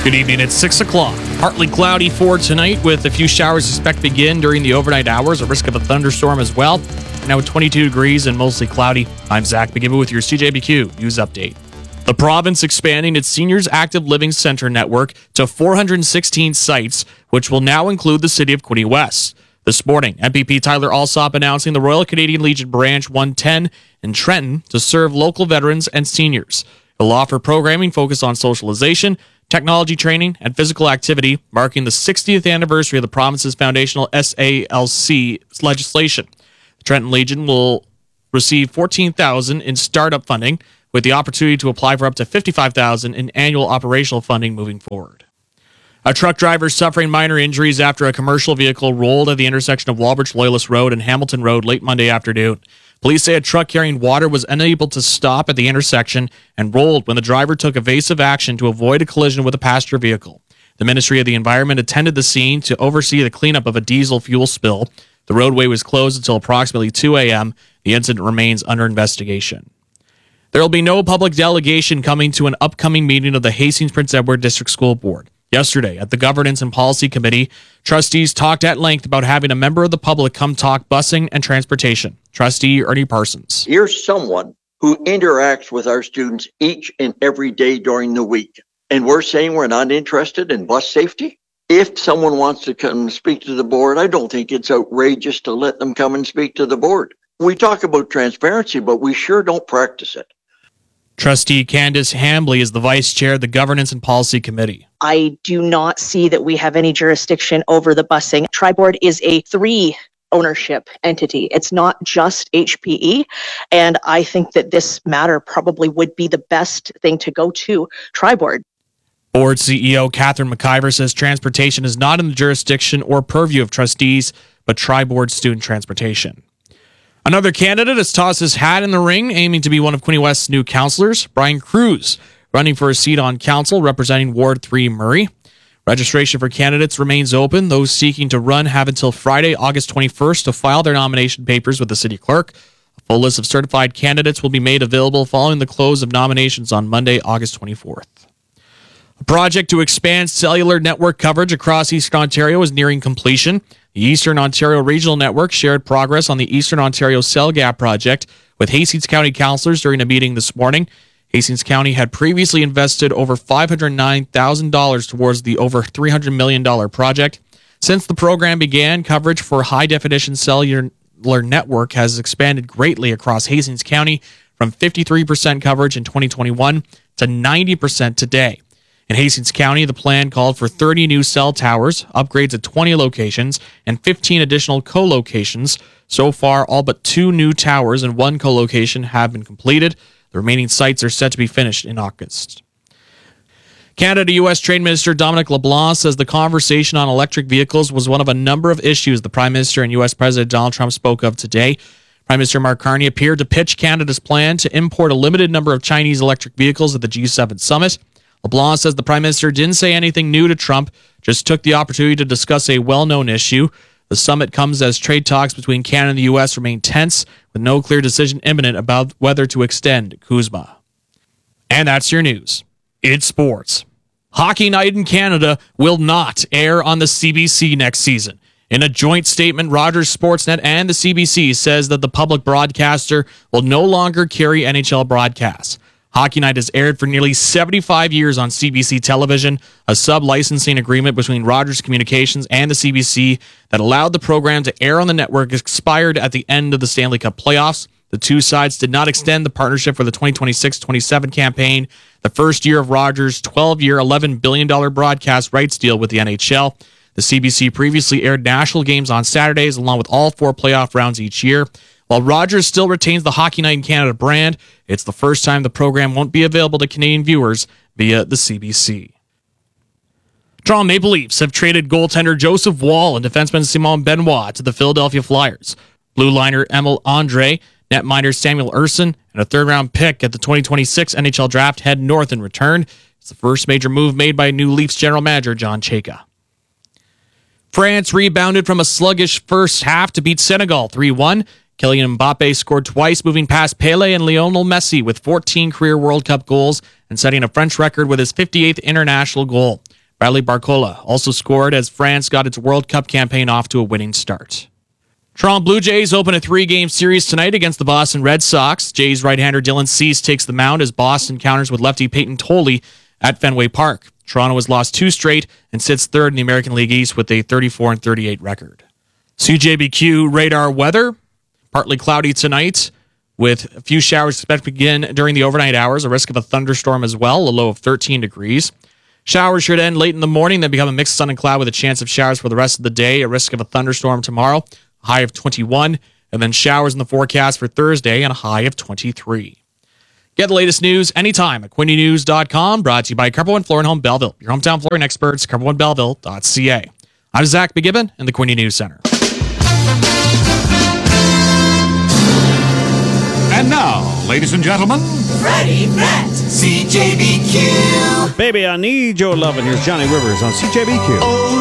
Good evening. It's 6 o'clock. Partly cloudy for tonight with a few showers expected to begin during the overnight hours. A risk of a thunderstorm as well. Now at 22 degrees and mostly cloudy. I'm Zach McGibbon with your CJBQ News Update. The province expanding its Seniors Active Living Center network to 416 sites, which will now include the city of Quinte West. This morning, MPP Tyler Alsop announcing the Royal Canadian Legion Branch 110 in Trenton to serve local veterans and seniors. It'll offer programming focused on socialization, technology training, and physical activity, marking the 60th anniversary of the province's foundational SALC legislation. The Trenton Legion will receive $14,000 in startup funding, with the opportunity to apply for up to $55,000 in annual operational funding moving forward. A truck driver suffering minor injuries after a commercial vehicle rolled at the intersection of Walbridge Loyalist Road and Hamilton Road late Monday afternoon. Police say a truck carrying water was unable to stop at the intersection and rolled when the driver took evasive action to avoid a collision with a passenger vehicle. The Ministry of the Environment attended the scene to oversee the cleanup of a diesel fuel spill. The roadway was closed until approximately 2 a.m. The incident remains under investigation. There will be no public delegation coming to an upcoming meeting of the Hastings Prince Edward District School Board. Yesterday, at the Governance and Policy Committee, trustees talked at length about having a member of the public come talk busing and transportation. Trustee Ernie Parsons. You're someone who interacts with our students each and every day during the week, and we're saying we're not interested in bus safety? If someone wants to come speak to the board, I don't think it's outrageous to let them come and speak to the board. We talk about transparency, but we sure don't practice it. Trustee Candace Hambley is the vice chair of the Governance and Policy Committee. I do not see that we have any jurisdiction over the busing. Tri-Board is a 3 ownership entity. It's not just HPE. And I think that this matter probably would be the best thing to go to Tri-Board. Board CEO Catherine McIver says transportation is not in the jurisdiction or purview of trustees, but Tri-Board student transportation. Another candidate has tossed his hat in the ring, aiming to be one of Quinte West's new councillors, Brian Cruz, running for a seat on council representing Ward 3 Murray. Registration for candidates remains open. Those seeking to run have until Friday, August 21st to file their nomination papers with the city clerk. A full list of certified candidates will be made available following the close of nominations on Monday, August 24th. A project to expand cellular network coverage across Eastern Ontario is nearing completion. The Eastern Ontario Regional Network shared progress on the Eastern Ontario Cell Gap project with Hastings County councillors during a meeting this morning. Hastings County had previously invested over $509,000 towards the over $300 million project. Since the program began, coverage for high-definition cellular network has expanded greatly across Hastings County from 53% coverage in 2021 to 90% today. In Hastings County, the plan called for 30 new cell towers, upgrades at 20 locations, and 15 additional co-locations. So far, all but 2 new towers and 1 co-location have been completed. The remaining sites are set to be finished in August. Canada-U.S. Trade Minister Dominic LeBlanc says the conversation on electric vehicles was one of a number of issues the Prime Minister and U.S. President Donald Trump spoke of today. Prime Minister Mark Carney appeared to pitch Canada's plan to import a limited number of Chinese electric vehicles at the G7 summit. LeBlanc says the Prime Minister didn't say anything new to Trump, just took the opportunity to discuss a well-known issue. The summit comes as trade talks between Canada and the U.S. remain tense, with no clear decision imminent about whether to extend CUSMA. And that's your news. It's sports. Hockey Night in Canada will not air on the CBC next season. In a joint statement, Rogers Sportsnet and the CBC says that the public broadcaster will no longer carry NHL broadcasts. Hockey Night has aired for nearly 75 years on CBC television, a sub-licensing agreement between Rogers Communications and the CBC that allowed the program to air on the network expired at the end of the Stanley Cup playoffs. The two sides did not extend the partnership for the 2026-27 campaign, the first year of Rogers' 12-year, $11 billion broadcast rights deal with the NHL. The CBC previously aired national games on Saturdays along with all 4 playoff rounds each year. While Rogers still retains the Hockey Night in Canada brand, it's the first time the program won't be available to Canadian viewers via the CBC. Toronto Maple Leafs have traded goaltender Joseph Woll and defenseman Simon Benoit to the Philadelphia Flyers. Blue liner Emil Andre, netminder Samuel Urson, and a third-round pick at the 2026 NHL Draft head north in return. It's the first major move made by new Leafs general manager John Chayka. France rebounded from a sluggish first half to beat Senegal 3-1. Kylian Mbappe scored twice, moving past Pelé and Lionel Messi with 14 career World Cup goals and setting a French record with his 58th international goal. Bradley Barcola also scored as France got its World Cup campaign off to a winning start. Toronto Blue Jays open a 3-game series tonight against the Boston Red Sox. Jays right-hander Dylan Cease takes the mound as Boston counters with lefty Peyton Tolley at Fenway Park. Toronto has lost 2 straight and sits third in the American League East with a 34-38 record. CJBQ radar weather, partly cloudy tonight with a few showers expected to begin during the overnight hours, a risk of a thunderstorm as well, a low of 13 degrees. Showers should end late in the morning, then become a mixed sun and cloud with a chance of showers for the rest of the day, a risk of a thunderstorm tomorrow, a high of 21, and then showers in the forecast for Thursday and a high of 23. Get the latest news anytime at QuintyNews.com, brought to you by Carpo One Flooring Home Belleville, your hometown flooring experts, CarpoOneBelleville.ca. I'm Zach McGibbon in the Quinte News Center. And now, ladies and gentlemen, Freddie Brett, CJBQ. Baby, I need your loving. Here's Johnny Rivers on CJBQ.